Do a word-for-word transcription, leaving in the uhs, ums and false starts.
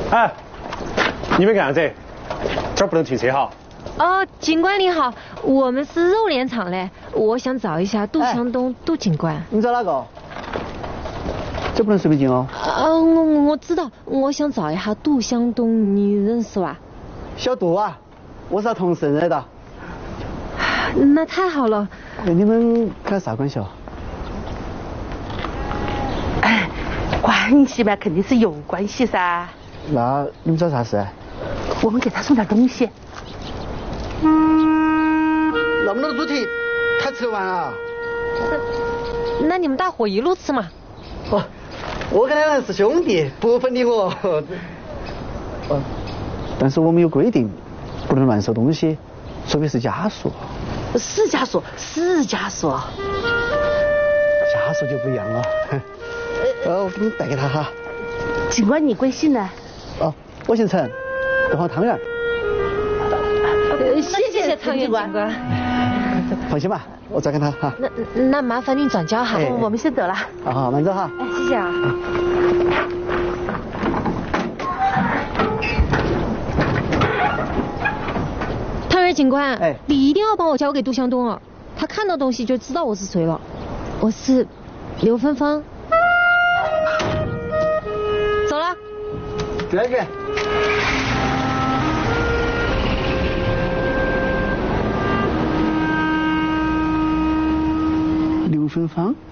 哎，你们干啥子？这儿不能停车哈。 哦，警官你好，我们是肉联厂嘞，我想找一下杜湘东、哎、杜警官。 你找哪个？这不能随便进哦。 啊，我我知道，我想找一下杜湘东，你认识吧？ 小杜啊，我是他同事认的。 那太好了。 你们跟他啥关系哦？ 哎，关系嘛，肯定是有关系噻。 那你们找啥事？ 我们给他送点东西。 那么多猪蹄，他吃完了。 那那你们大伙一路吃嘛。 哦，我跟他们是兄弟，不分你我。哦，但是我们有规定，不能乱收东西，除非是家属。 是家属，是家属。 家属就不一样了。呃，我给你带给他哈。 警官，你贵姓呢？ 哦，我姓陈，等会汤圆。 谢谢汤圆警官。 放心吧，我转给他哈。 那那麻烦您转交哈， 哎、我们先走了。 好好，慢走哈。 哎，谢谢啊。汤圆警官，哎，你一定要帮我交给杜湘东哦，他看到东西就知道我是谁了。我是刘芬芳。走了。 再见。刘芬芳。